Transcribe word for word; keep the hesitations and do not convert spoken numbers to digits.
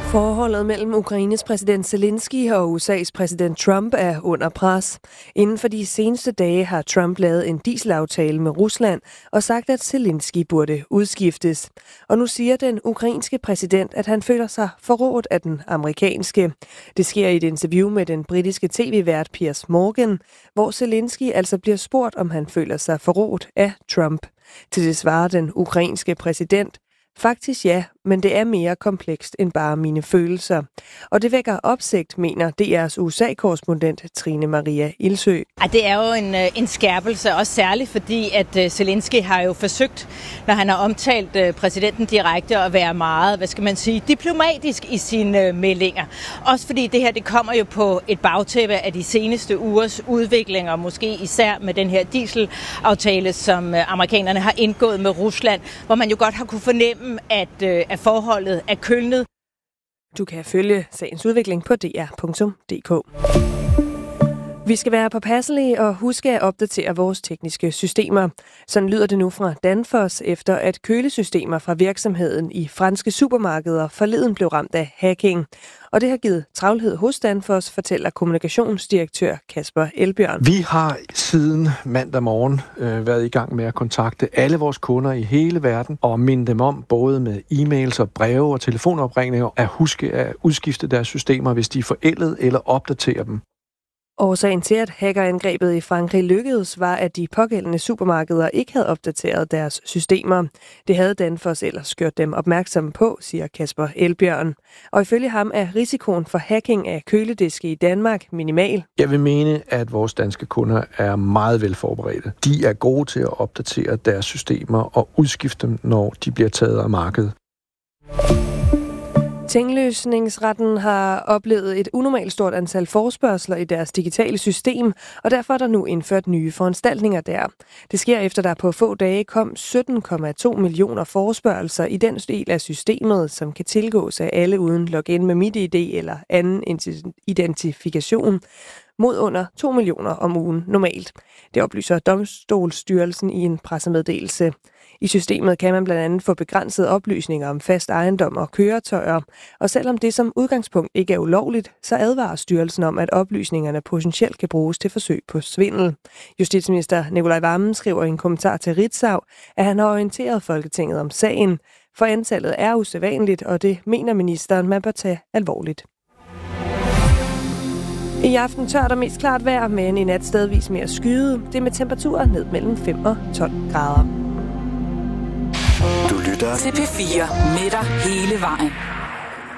Forholdet mellem Ukraines præsident Zelensky og U S A's præsident Trump er under pres. Inden for de seneste dage har Trump lavet en dieselaftale med Rusland og sagt, at Zelensky burde udskiftes. Og nu siger den ukrainske præsident, at han føler sig forrådt af den amerikanske. Det sker i et interview med den britiske tv-vært Piers Morgan, hvor Zelensky altså bliver spurgt, om han føler sig forrådt af Trump. Til det svarer den ukrainske præsident: faktisk ja, men det er mere komplekst end bare mine følelser. Og det vækker opsigt, mener D R's U S A-korrespondent Trine Maria Ilsø. Ja, det er jo en, en skærpelse, også særligt fordi, at Zelensky har jo forsøgt, når han har omtalt præsidenten direkte, at være meget, hvad skal man sige, diplomatisk i sine meldinger. Også fordi det her, det kommer jo på et bagtæppe af de seneste ugers udviklinger, måske især med den her dieselaftale, som amerikanerne har indgået med Rusland, hvor man jo godt har kunne fornemme, at, at forholdet er kølnet. Du kan følge sagens udvikling på d r punktum d k. Vi skal være påpasselige og huske at opdatere vores tekniske systemer. Sådan lyder det nu fra Danfoss, efter at kølesystemer fra virksomheden i franske supermarkeder forleden blev ramt af hacking. Og det har givet travlhed hos Danfoss, fortæller kommunikationsdirektør Kasper Elbjørn. Vi har siden mandag morgen øh, været i gang med at kontakte alle vores kunder i hele verden og minde dem om, både med e-mails og breve og telefonopringninger, at huske at udskifte deres systemer, hvis de er forældet, eller opdatere dem. Årsagen til, at hackerangrebet i Frankrig lykkedes, var, at de pågældende supermarkeder ikke havde opdateret deres systemer. Det havde Danfoss ellers gjort dem opmærksomme på, siger Kasper Elbjørn. Og ifølge ham er risikoen for hacking af kølediske i Danmark minimal. Jeg vil mene, at vores danske kunder er meget velforberedte. De er gode til at opdatere deres systemer og udskifte dem, når de bliver taget af markedet. Tingløsningsretten har oplevet et unormalt stort antal forespørgsler i deres digitale system, og derfor er der nu indført nye foranstaltninger der. Det sker efter, der på få dage kom sytten komma to millioner forespørgelser i den del af systemet, som kan tilgås af alle uden login med MitID eller anden identifikation, mod under to millioner om ugen normalt. Det oplyser Domstolsstyrelsen i en pressemeddelelse. I systemet kan man blandt andet få begrænsede oplysninger om fast ejendom og køretøjer, og selvom det som udgangspunkt ikke er ulovligt, så advarer styrelsen om, at oplysningerne potentielt kan bruges til forsøg på svindel. Justitsminister Nicolai Wammen skriver i en kommentar til Ritzau, at han har orienteret Folketinget om sagen, for antallet er usædvanligt, og det mener ministeren, man bør tage alvorligt. I aften tørt og mest klart vejr, men i nat stedvis mere skyde. Det med temperaturer ned mellem fem og tolv grader. Du lytter til P fire med dig hele vejen.